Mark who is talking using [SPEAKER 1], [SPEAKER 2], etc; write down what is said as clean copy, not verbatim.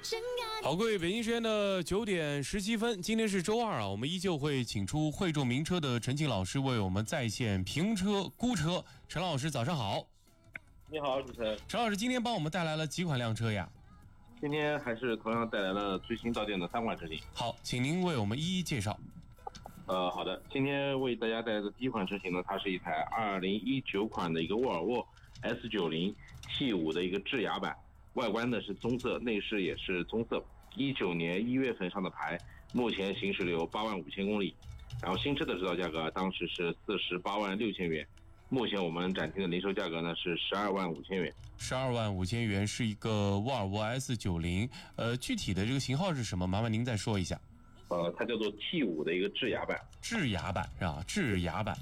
[SPEAKER 1] 好，各位，北京时间的9点17分，今天是周二啊，我们依旧会请出汇众名车的陈庆老师为我们在线评车估车。陈老师，早上好。
[SPEAKER 2] 你好，主持人。
[SPEAKER 1] 陈老师今天帮我们带来了几款靓车呀？
[SPEAKER 2] 今天还是同样带来了最新到店的3款车型。
[SPEAKER 1] 好，请您为我们一一介绍。
[SPEAKER 2] 好的，今天为大家带来的第一款车型呢，它是一台2019款的一个沃尔沃 S90 T5 的一个智雅版，外观呢是棕色，内饰也是棕色。19年1月份上的牌，目前行驶了有85000公里，然后新车的指导价格当时是486000元，目前我们展厅的零售价格呢是125000元。
[SPEAKER 1] 125000元是一个沃尔沃 S90，具体的这个型号是什么？麻烦您再说一下。
[SPEAKER 2] 它叫做 T5 的一个智雅版。
[SPEAKER 1] 智雅版是吧？智雅版。